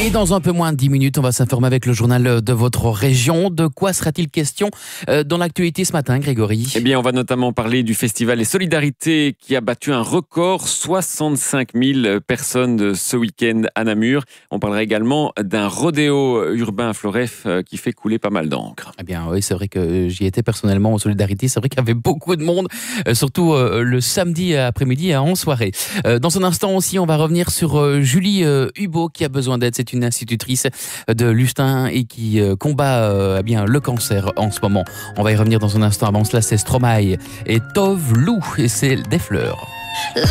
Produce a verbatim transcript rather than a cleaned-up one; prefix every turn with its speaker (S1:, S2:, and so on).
S1: Et dans un peu moins de dix minutes, on va s'informer avec le journal de votre région. De quoi sera-t-il question dans l'actualité ce matin, Grégory?
S2: Eh bien, on va notamment parler du festival Les Solidarités qui a battu un record, soixante-cinq mille personnes ce week-end à Namur. On parlera également d'un rodéo urbain à Floreffe qui fait couler pas mal d'encre.
S1: Eh bien, oui, c'est vrai que j'y étais personnellement aux Solidarités. C'est vrai qu'il y avait beaucoup de monde, surtout le samedi après-midi en soirée. Dans un instant aussi, on va revenir sur Julie Hubault qui a besoin d'aide. C'est une institutrice de Lustin et qui combat euh, eh bien, le cancer en ce moment. On va y revenir dans un instant. Avant cela, c'est Stromae et Tove Lou et c'est des fleurs.